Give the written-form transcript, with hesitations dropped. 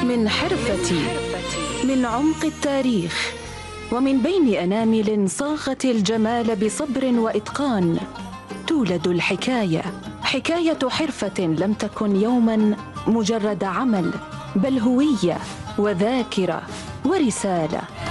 من حرفتي، من عمق التاريخ، ومن بين أنامل صاغت الجمال بصبر وإتقان، تولد الحكاية، حكاية حرفة لم تكن يوما مجرد عمل، بل هوية وذاكرة ورسالة.